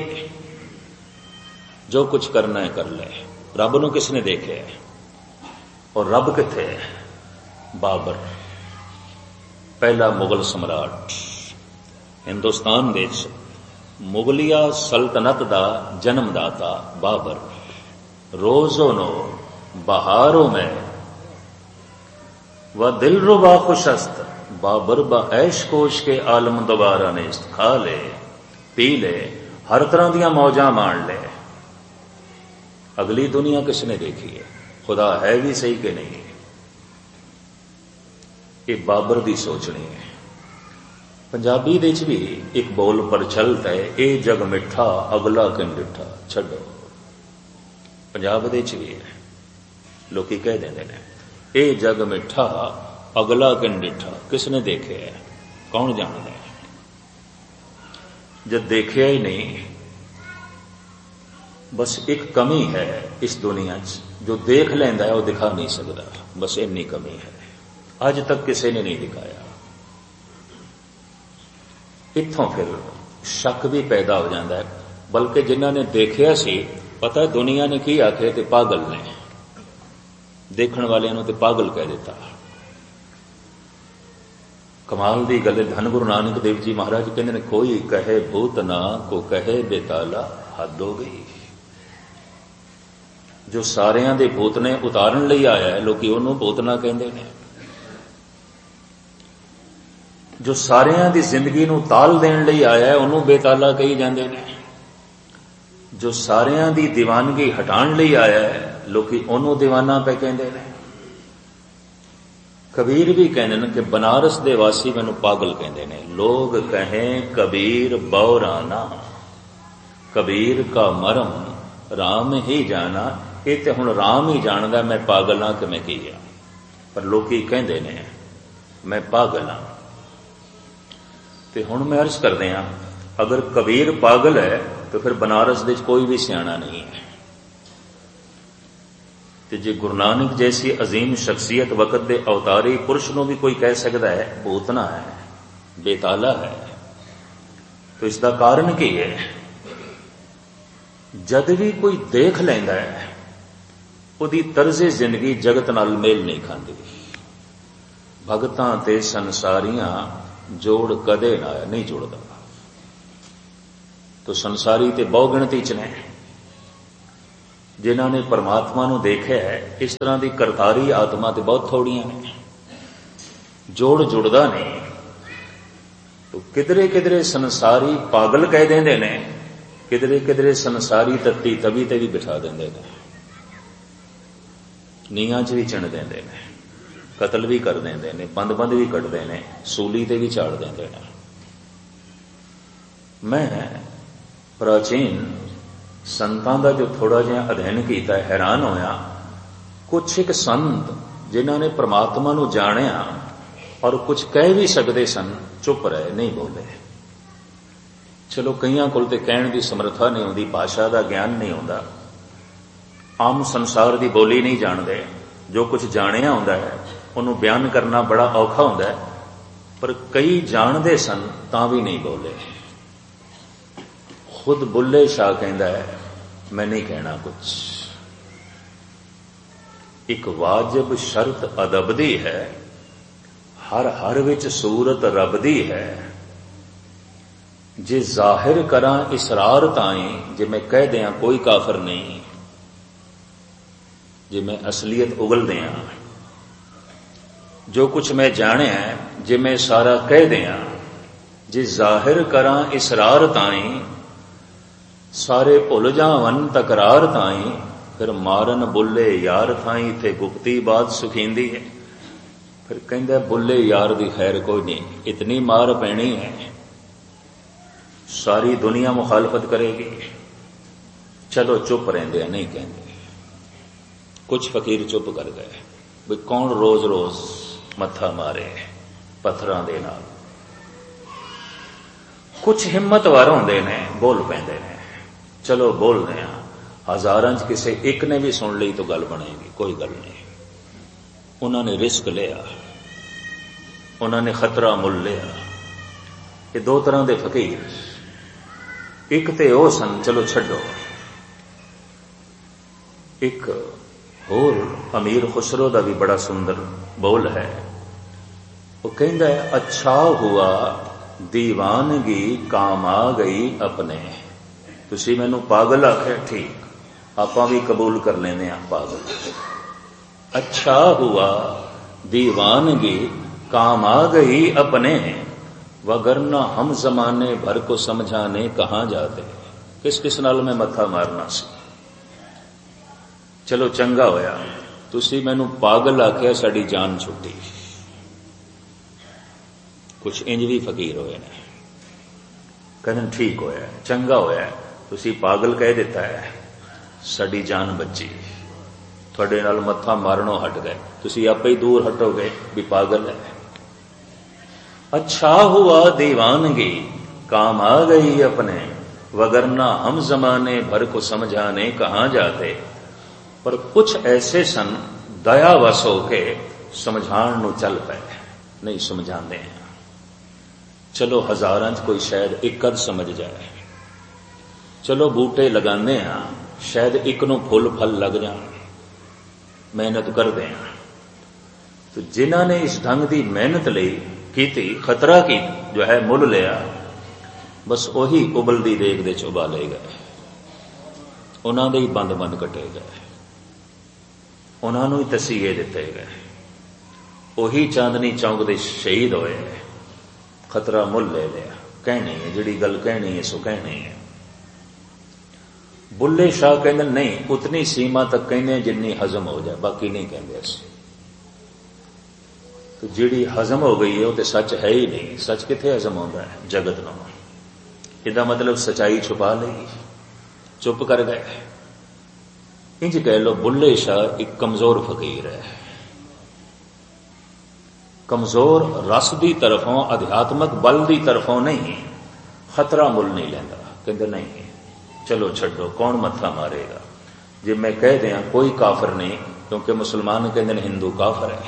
A: जो कुछ करना है कर ले। रब नूं किसने देखे है, और रब किथे है? बाबर, पहला मुगल सम्राट, हिंदुस्तान देश मुगलिया सल्तनत दा जन्मदाता बाबर। रोजो नो बहारों में व दिल रुबा खुशस्त, बाबर ब ऐश कोश के आलम दोबारा नेस्त। खा ले, पी ले, हर तरह दियां मौजा मान ले, अगली दुनिया किसने देखी है? खुदा है भी सही कि नहीं, ये बाबर दी सोचनी है। पंजाबी दे च भी एक बोल प्रचलित है, ये जग मिठा अगला किन डिठा। छड्डो, पंजाब दे च भी है, लोकी कह देंदे ने ये जग मिठा अगला किन डिठा। किसने देखे है, कौन जानता है? जब देखिया ही नहीं, बस एक कमी है इस दुनिया च, जो देख लेंदा है वो दिखा नहीं सकता, बस इन्नी कमी है। अज तक किसी ने नहीं दिखाया। इत्थों फिर शक भी पैदा हो जाता है, बल्कि जिन्हों ने देखिया सी पता है दुनिया ने की आखे ते पागल ने, देखण वालियां नूं ते पागल कह दिता। कमाल दी गल, धन गुरु नानक देव जी महाराज कहते ने कोई कहे भूत ना को कहे बेताला, हद हो गई। जो सारियां दे भूत ने उतारन लई आया है, लोकी ओनू भूत ना कहंदे ने। जो सारियां दी जिंदगी नूं ताल देण लई आया है, ओनू बेताला कही जांदे ने। जो सारियां दी दीवानगी हटाण लई आया है, लोकी ओनू दीवाना पे कहंदे ने। कबीर भी कहते हैं कि बनारस दे वासी मैनू पागल कहते ने। लोग कहें कबीर बौराना, कबीर का मरम राम ही जाना। ये तो हुण राम ही जानदा मैं पागल हाँ कि मैं की आ, पर लोकी कहते ने मैं पागल हाँ। तो हुण मैं अर्ज करदे हां, अगर कबीर पागल है तो फिर बनारस दे कोई भी सियाणा नहीं है। ते जे गुरु नानक जैसी अजीम शख्सियत वक़्त दे अवतारी पुरुष नूं भी कोई कह सकता है भूतना है, बेताला है, तो इसका कारण की है? जद भी कोई देख लैंदा है, उहदी तर्ज़े जिंदगी जगत नाल मेल नहीं खांदी। भगतां ते संसारियां जोड़ कदे ना नहीं जुड़दा। तो संसारी ते बहु गिणती च ने, जिन्होंने परमात्मा नूं देखा है, इस तरह की करतारी आत्मा तो बहुत थोड़ियां ने। जोड़ जुड़दा नहीं, तो किधरे किधरे संसारी पागल कह देंदे ने, किधरे किधरे संसारी तत्ती तवी ते भी बिठा देंदे ने, नीहां च भी चिण देंदे ने, कतल भी कर देंदे ने, बंद बंद भी कटदे ने, सूली ते भी चाड़ देंदे ने। मैं प्राचीन संतां दा जो थोड़ा जिहा अध्ययन किया, हैरान होया। कुछ एक संत जिन्होंने परमात्मा नूं जाणिया और कुछ कह भी सकते सन, चुप रहे, नहीं बोले। चलो कईयां कोल ते कहण दी समर्था नहीं होंदी, भाषा का ज्ञान नहीं होंदा, आम संसार की बोली नहीं जानते, जो कुछ जाणिया होंदा है उन्होंने बयान करना बड़ा औखा होंदा है, पर कई जानते सन तां भी नहीं बोले। खुद बुल्ले शाह कहता है मैं नहीं कहना कुछ। एक वाजिब शर्त अदब दी है, हर हर विच सूरत रब दी है। जे जाहिर करा इसरार ताई, जे मैं कह दिया कोई काफर नहीं, जे मैं असलियत उगल दिया, जो कुछ मैं जाने है जे मैं सारा कह दिया, जे जाहिर करा इसरार ताई, सारे भुल जावन तकरार ताई, फिर मारन बुल्ले यार थाई, थे गुप्ती बात सुखींदी है। फिर कहंदा बुल्ले यार दी खैर कोई नहीं, इतनी मार पैनी है सारी दुनिया मुखालफत करेगी। चलो चुप रहंदे हैं, नहीं कहंदे। कुछ फकीर चुप कर गए, भी कौन रोज रोज मत्था मारे पत्थरां दे नाल। कुछ हिम्मतवार होंदे ने, बोल पैंदे ने, चलो बोल रहे हैं, हजारां च किसी एक ने भी सुन ली तो गल बनेगी, कोई गल नहीं। उन्होंने रिस्क लिया, उन्होंने खतरा मुल लिया। ये दो तरह के फकीर, एक ते ओ सन, चलो छड्डो, एक होर अमीर खुसरो का भी बड़ा सुंदर बोल है। वो कहता है अच्छा हुआ दीवानगी काम आ गई अपने। तुसी मैनू पागल आखे, ठीक, आपां भी कबूल कर लेने आ पागल। अच्छा हुआ दीवानगी काम आ गई अपने, वगरना हम जमाने भर को समझाने कहाँ जाते। किस किस नाल मैं मत्था मारना सी। चलो चंगा होया तुसी मैनू पागल आखिया, साडी जान छुट्टी। कुछ इंज भी फकीर होए ने, कहन ठीक होया, चंगा होया, तुसी पागल कह दिता है, साडी जान बची, थोड़े नाल मत्था मारनों हट गए, तुसी आपे ही दूर हटोगे भी पागल है। अच्छा हुआ दीवानगी काम आ गई अपने, वगरना हम जमाने भर को समझाने कहाँ जाते। पर कुछ ऐसे सन दयावश होके समझाण नूं चल पे, नहीं समझाते हैं। चलो हजारां च कोई शायद एक अध समझ जाए, चलो बूटे लगाने हैं, शायद एक नूं फुल फल लग जाण, मेहनत करते हैं। तो जिन्हां ने इस ढंग की मेहनत लई कीती, खतरा की जो है मुल लिया, बस उही उबलदी देग दे च उबाले गए, उन्हां दे ही बंद बंद कटे गए, उन्हां नूं ही तसीहे दिते गए, उही चांदनी चौक दे शहीद होए, खतरा मुल ले लिया। कहनी है जिहड़ी गल कहनी है सो कहनी है। बुल्ले शाह कहंदे नहीं, उतनी सीमा तक कहने जिन्नी हजम हो जाए, बाकी नहीं कहंदे असीं। तो जिहड़ी हजम हो गई है वो तो सच है ही नहीं। सच किथे हजम होता है? जगत नूं। इहदा मतलब सच्चाई छुपा लई, चुप कर गए। इंज कह लो बुल्ले शाह एक कमजोर फकीर है, कमजोर रस की तरफों, अध्यात्मक बल की तरफों नहीं, खतरा मुल नहीं लेंदा। कहते नहीं चलो छड्डो, कौन मत्था मारेगा। जे मैं कह दिया कोई काफिर नहीं, क्योंकि मुसलमान कहते हिंदू काफिर है,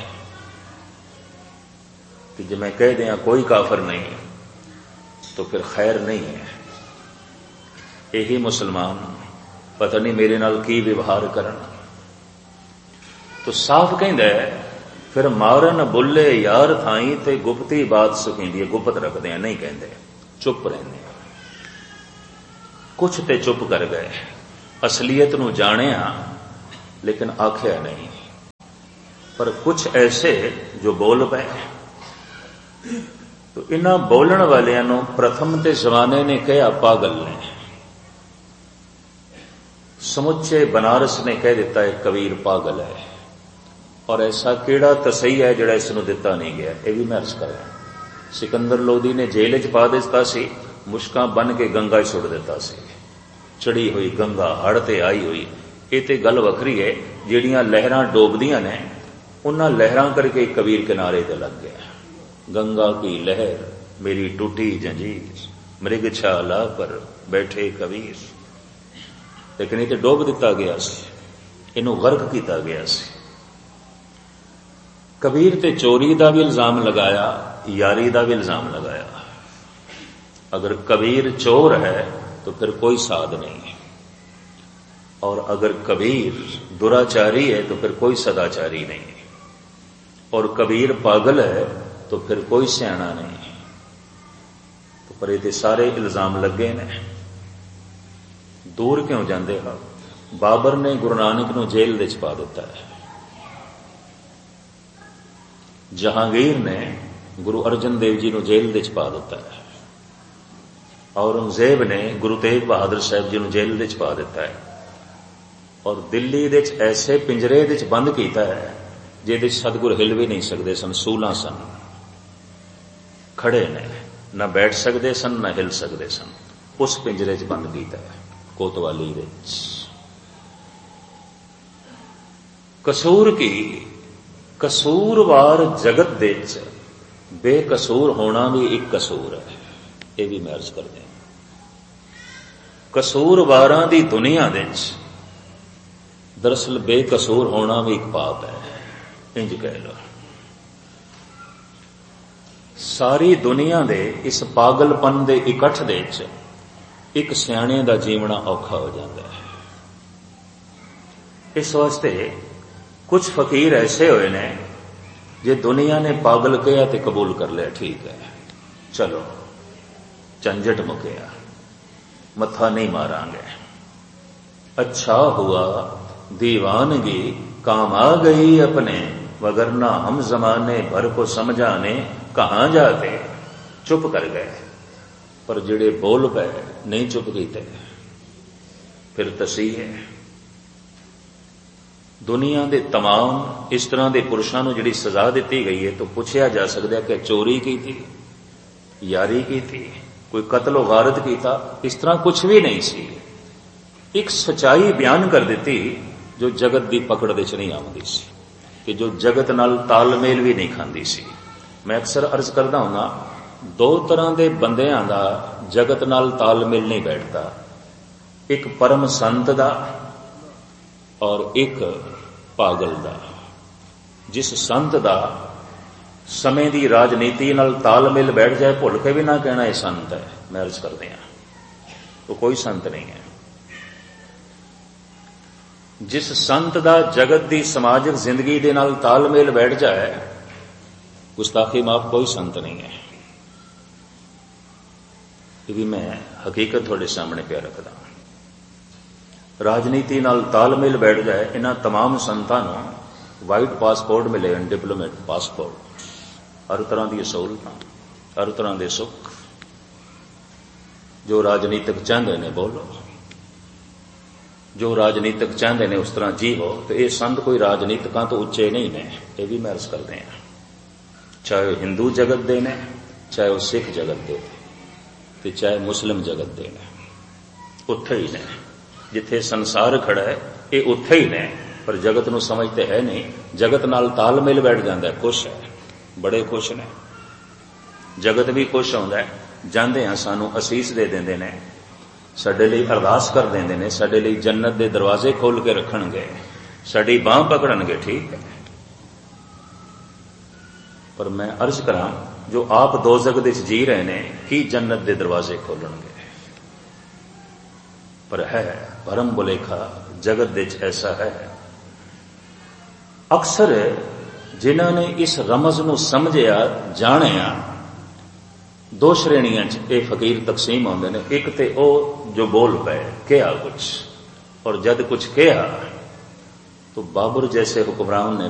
A: कि जे मैं कह दिया कोई काफिर नहीं तो फिर खैर नहीं है। यही मुसलमान पता नहीं मेरे नाल की व्यवहार करन। तो साफ कहंदा है फिर मारन बुल्ले यार थाई ते गुप्ती बात सुखींदी है। गुप्त रखते हैं, नहीं कहते, चुप रहने। कुछ ते चुप कर गए, असलियत नूं जाणिया लेकिन आख्या नहीं। पर कुछ ऐसे जो बोल पे। तो इन्हां बोलण वालियां नूं प्रथम ते जमाने ने कहा पागल ने, समुचे बनारस ने कह दिता है कबीर पागल है। और ऐसा केड़ा तसई है जिहड़ा इस नूं दिता नहीं गया, यह भी मैं अर्ज करा। सिकंदर लोधी ने जेल च पा दिता सी, मुश्कां बन के गंगा च सुट दिता सी। चढ़ी हुई गंगा हड़ ते आई हुई, ये तो गल वखरी है। जिहड़ियां लहरां डोबदियां ने, उन्हां लहरां करके कबीर किनारे ते लग गया। गंगा की लहर मेरी टूटी जंजीर, मृग छाला पर बैठे कबीर। लेकिन ये तो डोब दिता गया सी, इनू गर्क किया गया सी। कबीर ते चोरी का भी इल्जाम लगाया, यारी का भी इल्जाम लगाया। अगर कबीर चोर है तो फिर कोई साध नहीं है, और अगर कबीर दुराचारी है तो फिर कोई सदाचारी नहीं है, और कबीर पागल है तो फिर कोई सियाणा नहीं है। तो पर ये सारे इल्जाम लगे ने। दूर क्यों जाते हो? बाबर ने गुरु नानक नूं जेल दे च पा दिता है। जहांगीर ने गुरु अर्जन देव जी नूं जेल दे च पा दिता है। औरंगजेब ने गुरु तेग बहादुर साहब जी नूं जेल दे च पा दिता है। और दिल्ली दे च ऐसे पिंजरे दे च बंद किया है जिहदे सतगुर हिल भी नहीं सकते सन। सूलां सन, खड़े ने, न बैठ सकते सन न हिल सकते सन। उस पिंजरे च बंद किया है कोतवाली दे च। कसूर की कसूरवार जगत दे च बेकसूर होना भी एक कसूर है, ये भी मैं अर्ज कर दें। कसूरवारां दी दुनिया दे च दरअसल बेकसूर होना भी एक पाप है, इंज कह लो। सारी दुनिया दे इस पागलपन दे इकट्ठ दे च एक सियाणे दा जीवना औखा हो जाता है। इस वास्ते कुछ फकीर ऐसे होए ने जे दुनिया ने पागल कहा तो कबूल कर लिया, ठीक है चलो झंझट मुकया, मत्था नहीं मारांगे। अच्छा हुआ दीवानगी काम आ गई अपने, वगरना हम जमाने भर को समझाने कहाँ जाते। चुप कर गए, पर जिहड़े बोल पे नहीं चुप कीते फिर तसी है। ਦੁਨੀਆ ਦੇ तमाम ਇਸ ਤਰ੍ਹਾਂ ਦੇ ਪੁਰਸ਼ਾਂ ਨੂੰ ਜਿਹੜੀ ਸਜ਼ਾ ਦਿੱਤੀ ਗਈ ਹੈ ਤਾਂ ਪੁੱਛਿਆ ਜਾ ਸਕਦਾ ਕਿ ਚੋਰੀ ਕੀਤੀ, ਯਾਰੀ ਕੀਤੀ, ਕੋਈ ਕਤਲ ਗਾਰਤ ਕੀਤਾ, ਇਸ ਤਰ੍ਹਾਂ ਕੁਝ ਵੀ ਨਹੀਂ ਸੀ। ਇੱਕ ਸਚਾਈ ਬਿਆਨ ਕਰ ਦਿੱਤੀ ਜੋ ਜਗਤ ਦੀ ਪਕੜ ਦੇ ਚ ਨਹੀਂ ਆਉਂਦੀ ਸੀ, ਕਿ ਜੋ ਜਗਤ ਨਾਲ ਤਾਲਮੇਲ ਵੀ ਨਹੀਂ ਖਾਂਦੀ ਸੀ। ਮੈਂ ਅਕਸਰ ਅਰਜ਼ ਕਰਦਾ ਹੁੰਦਾ, ਦੋ ਤਰ੍ਹਾਂ ਦੇ ਬੰਦਿਆਂ ਦਾ ਜਗਤ ਨਾਲ ਤਾਲਮੇਲ ਨਹੀਂ ਬੈਠਦਾ, ਇੱਕ ਪਰਮ ਸੰਤ ਦਾ ਔਰ ਇੱਕ ਪਾਗਲ ਦਾ। ਜਿਸ ਸੰਤ ਦਾ ਸਮੇਂ ਦੀ ਰਾਜਨੀਤੀ ਨਾਲ ਤਾਲਮੇਲ ਬੈਠ ਜਾਏ, ਭੁੱਲ ਕੇ ਵੀ ਨਾ ਕਹਿਣਾ ਇਹ ਸੰਤ ਹੈ, ਮੈਂ ਅਰਜ਼ ਕਰਦੇ ਹਾਂ, ਉਹ ਕੋਈ ਸੰਤ ਨਹੀਂ ਹੈ। ਜਿਸ ਸੰਤ ਦਾ ਜਗਤ ਦੀ ਸਮਾਜਿਕ ਜ਼ਿੰਦਗੀ ਦੇ ਨਾਲ ਤਾਲਮੇਲ ਬੈਠ ਜਾਏ, ਗੁਸਤਾਖੀ ਮਾਫ, ਕੋਈ ਸੰਤ ਨਹੀਂ ਹੈ। ਇਹ ਵੀ ਮੈਂ ਹਕੀਕਤ ਤੁਹਾਡੇ ਸਾਹਮਣੇ ਪਿਆ ਰੱਖਦਾ। ਰਾਜਨੀਤੀ ਨਾਲ ਤਾਲਮੇਲ ਬੈਠ ਜਾਏ, ਇਹਨਾਂ तमाम ਸੰਤਾਂ ਨੂੰ ਵਾਈਟ ਪਾਸਪੋਰਟ ਮਿਲੇ, ਡਿਪਲੋਮੇਟ ਪਾਸਪੋਰਟ, ਹਰ ਤਰ੍ਹਾਂ ਦੀਆਂ ਸਹੂਲਤਾਂ, ਹਰ ਤਰ੍ਹਾਂ ਦੇ ਸੁੱਖ। ਜੋ ਰਾਜਨੀਤਿਕ ਚਾਹੁੰਦੇ ਨੇ ਬੋਲੋ, ਜੋ ਰਾਜਨੀਤਿਕ ਚਾਹੁੰਦੇ ਨੇ ਉਸ ਤਰ੍ਹਾਂ ਜੀਵੋ। ਤੇ ਇਹ ਸੰਤ ਕੋਈ ਰਾਜਨੀਤਿਕਾਂ ਤੋਂ ਉੱਚੇ ਨਹੀਂ ਨੇ, ਇਹ ਵੀ ਮੈਂ ਅਰਜ਼ ਕਰਦੇ ਹਾਂ। ਚਾਹੇ ਉਹ ਹਿੰਦੂ ਜਗਤ ਦੇ ਨੇ, ਚਾਹੇ ਉਹ ਸਿੱਖ ਜਗਤ ਦੇ, ਤੇ ਚਾਹੇ ਮੁਸਲਿਮ ਜਗਤ ਦੇ ਨੇ, ਉੱਥੇ ਹੀ ਨੇ। ਜਿੱਥੇ ਸੰਸਾਰ ਖੜਾ ਹੈ ਇਹ ਉੱਥੇ ਹੀ ਨੇ, ਪਰ ਜਗਤ ਨੂੰ ਸਮਝਦੇ ਹੈ ਨਹੀਂ। ਜਗਤ ਨਾਲ ਤਾਲਮੇਲ ਬੈਠ ਜਾਂਦਾ, ਖੁਸ਼ ਹੈ, ਬੜੇ ਖੁਸ਼ ਨੇ। ਜਗਤ ਵੀ ਖੁਸ਼ ਹੁੰਦਾ ਹੈ, ਜਾਂਦੇ ਹਾਂ ਸਾਨੂੰ ਅਸੀਸ ਦੇ ਦਿੰਦੇ ਨੇ, ਸਾਡੇ ਲਈ ਅਰਦਾਸ ਕਰ ਦਿੰਦੇ ਨੇ, ਸਾਡੇ ਲਈ ਜੰਨਤ ਦੇ ਦਰਵਾਜ਼ੇ ਖੋਲ ਕੇ ਰੱਖਣਗੇ, ਸਾਡੀ ਬਾਂਹ ਪਕੜਨਗੇ, ਠੀਕ ਹੈ। ਪਰ ਮੈਂ ਅਰਜ਼ ਕਰਾਂ, ਜੋ ਆਪ ਦੋਜ਼ਖ ਦੇ ਵਿੱਚ ਜੀ ਰਹੇ ਨੇ, ਕੀ ਜੰਨਤ ਦੇ ਦਰਵਾਜ਼ੇ ਖੋਲਣਗੇ? ਪਰ ਹੈ ਭਰਮ ਭੁਲੇਖਾ, ਜਗਤ ਦੇ ਵਿੱਚ ਐਸਾ ਹੈ। ਅਕਸਰ ਜਿਨ੍ਹਾਂ ਨੇ ਇਸ ਰਮਜ਼ ਨੂੰ ਸਮਝਿਆ, ਜਾਣਿਆ, ਦੋ ਸ਼੍ਰੇਣੀਆਂ 'ਚ ਇਹ ਫਕੀਰ ਤਕਸੀਮ ਹੁੰਦੇ ਨੇ। ਇੱਕ ਤੇ ਉਹ ਜੋ ਬੋਲ ਪਏ, ਕਿਹਾ ਕੁਛ, ਔਰ ਜਦ ਕੁਛ ਕਿਹਾ तो बाबर जैसे हुक्मरान ने